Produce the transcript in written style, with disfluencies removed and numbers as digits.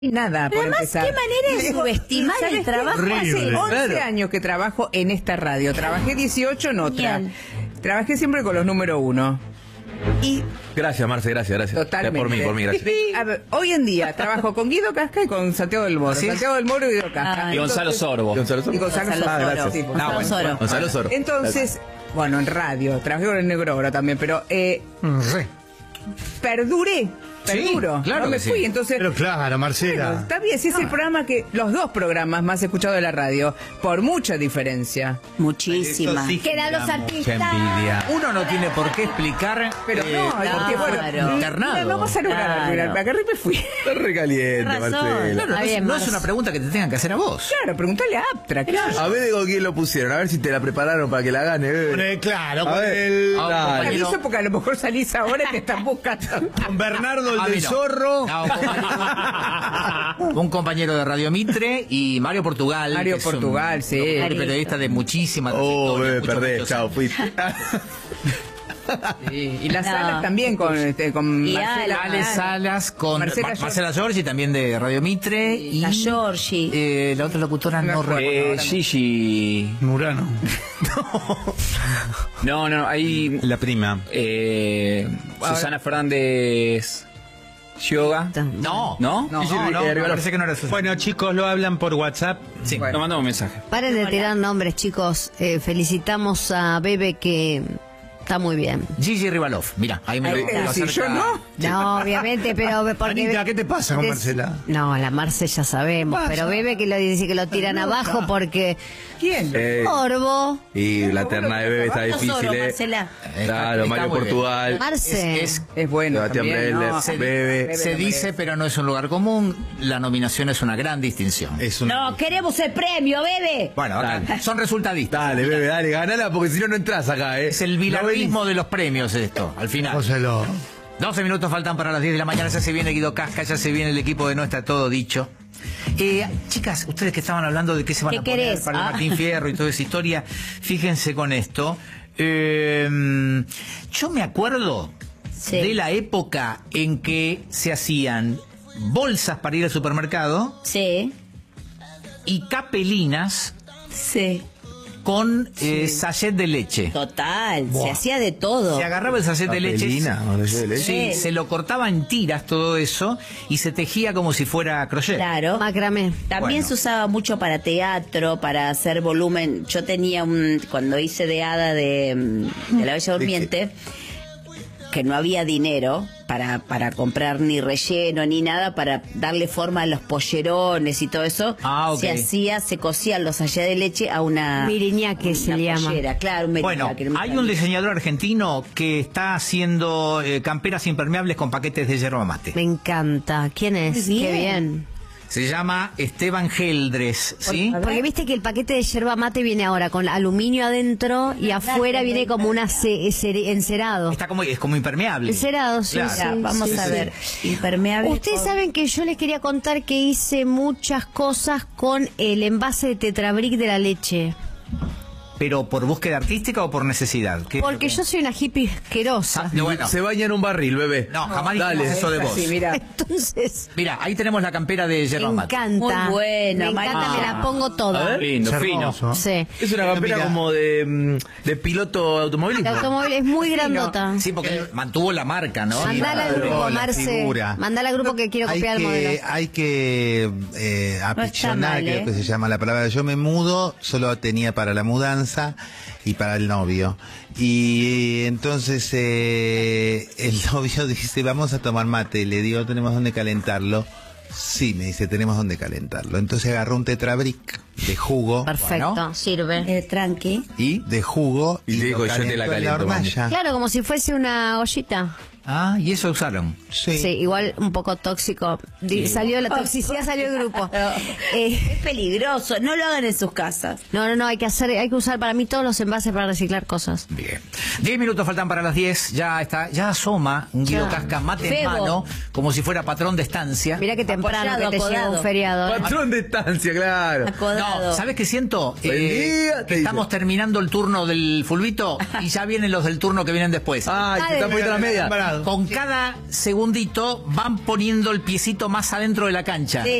Nada, por además, empezar. ¿qué manera de subestimar el trabajo? Hace 11 claro. años que trabajo en esta radio. Trabajé 18 en otra. Bien. Trabajé siempre con los número 1. Y Gracias, Marce, gracias. totalmente. Por mí, gracias. A ver, hoy en día trabajo con Guido Casca y con Santiago del Moro. ¿Sí? Santiago del Moro y Guido Casca. Ah, Y Gonzalo Sorbo. Gonzalo Soro. Y Gonzalo Gonzalo Soro. Soro. gracias. Sí, Gonzalo bueno. Soro. Gonzalo Soro. Entonces, bueno, en radio. Trabajé con el Negro Oro también, pero perduro. claro no me que sí. fui, entonces... Pero claro, Marcela. Bueno, está bien, si es el programa que... Los dos programas más escuchados de la radio, por mucha diferencia. Muchísima. Eso sí Que eran los generamos artistas. mucha envidia. Uno no tiene por qué explicar, Pero no, claro. porque bueno, internado. no vas a lograr Claro. al final. Me agarré y me fui. Está recaliente, Tienes razón. Marcela. Está bien, No es Marce. una pregunta que te tengan que hacer a vos. Claro, preguntale a Aptra, claro. A ver con quién lo pusieron, a ver si te la prepararon para que la gane. Claro, A con ver. el. Dale. Te aviso porque a lo mejor salís ahora y te están buscando. Con Bernardo el A mí del no. Zorro. No, un compañero de Radio Mitre y Mario Portugal. Mario que es un Portugal, sí. locutor y periodista de muchísima Oh, trayectoria, bebé, muchos, perdés, muchos chao, años. fuiste. Sí, y las No. salas también con Y Marcela. Ale Salas con Marcela Marcela Giorgi, también de Radio Mitre. Y La Giorgi. la otra locutora No no me acuerdo. recuerdo. Gigi. Murano. No, ahí. La prima. Susana Fernández. Yoga. No, ¿No? No. me parece que no era Susana. Bueno, chicos, lo hablan por WhatsApp. Sí. Bueno. Nos mandamos un mensaje. Paren de tirar nombres, chicos. Felicitamos a Bebe, que está muy bien. Gigi Rivalov, mira, ahí me Ahí lo te decís, acerca. yo no. No, obviamente, pero porque Anita, ¿qué te pasa con Marcela? No, la Marce ya sabemos, pero Bebe que lo dice que lo tiran abajo porque ¿Quién? Orbo, Y la terna de bebé está difícil, Solo, Marcela. Claro, Está Mario muy bien. Portugal. Marce. Es Es bueno. Sebastián también, Breller, ¿no? Bebe. se lo dice, merece. pero no es un lugar común. La nominación es una gran distinción. Es una. No, queremos el premio, bebé. Bueno, son resultadistas. Dale, bebé, dale, ganala porque si no, no entras acá, Es el bilardismo de los premios esto, al final. Póselo. 12 minutos faltan para las 10 de la mañana. Ya se viene Guido Casca, ya se viene el equipo de No Está Todo Dicho. Chicas, ustedes que estaban hablando de qué se van ¿Qué a poner querés? para el Martín Fierro y toda esa historia, fíjense con esto. Yo me acuerdo Sí. de la época en que se hacían bolsas para ir al supermercado Sí. y capelinas Sí. con sachet de leche. Total. Se hacía de todo. Se agarraba el sachet de leche. Papelina, o sachet de leche. Sí, se lo cortaba en tiras todo eso y se tejía como si fuera crochet. Claro. Macramé. También Bueno. se usaba mucho para teatro, para hacer volumen. Yo tenía cuando hice de hada de La Bella Durmiente, que no había dinero para comprar ni relleno ni nada, para darle forma a los pollerones y todo eso. Ah, ok. Se cosían los sachets de leche a una Miriñaque se una le llama. pollera, claro, un Bueno, miriñaque, hay un diseñador argentino que está haciendo camperas impermeables con paquetes de yerba mate. Me encanta. ¿Quién es? Muy bien. Qué bien. Se llama Esteban Geldres, ¿sí? Porque viste que el paquete de yerba mate viene ahora con aluminio adentro y afuera viene como una encerado. Está como, es como impermeable. Encerado, sí, Claro. sí. Ya, vamos sí, a sí. ver. Impermeable. Ustedes con- saben que yo les quería contar que hice muchas cosas con el envase de Tetrabric de la leche. ¿Pero por búsqueda artística o por necesidad? ¿Qué es lo Porque que- yo soy una hippie asquerosa. No, bueno. Se baña en un barril, bebé. No, jamás dijimos Dale. eso de vos. Sí, mira. Entonces, Mira, ahí tenemos la campera de me yerba mate. encanta. Muy buena, Me encanta, María. me la pongo toda. Lindo, Es fino. hermoso. Sí. Es una campera Mira. como de piloto El automovilismo. automóvil es muy grandota. Sí, porque él mantuvo la marca, ¿no? Mandala al claro, grupo, la Marce. figura. Mandala al grupo que quiero copiar el modelo. Hay que apichonar, mal, creo ¿eh? que se llama la palabra. Yo me mudo, solo tenía para la mudanza y para el novio. Y entonces el novio dice, vamos a tomar mate. Le digo, ¿tenemos dónde calentarlo? Sí, me dice, tenemos dónde calentarlo. Entonces agarró un Tetrabric de jugo. Perfecto, Bueno. sirve. Tranqui. ¿Y? De jugo. Y le dijo, lo yo te la calentó en caliento, hornalla. Claro, como si fuese una ollita. Ah, y eso usaron. Sí. Sí, igual un poco tóxico. Salió la toxicidad, salió el grupo. Es peligroso. No lo hagan en sus casas. No, hay que usar para mí todos los envases para reciclar cosas. Bien. 10 minutos faltan para las 10. Ya asoma un Guido Ya. Casca mate en Febo. mano, como si fuera patrón de estancia. Mira que temprano Apoyado, que te llega apodado. un feriado. Patrón de estancia, claro. Acodado. No, ¿sabes qué siento? Buen día, te Que estamos terminando el turno del fulbito y ya vienen los del turno que vienen después. Ay, te está poniendo la media. lado. con cada segundito van poniendo el piecito más adentro de la cancha. Sí.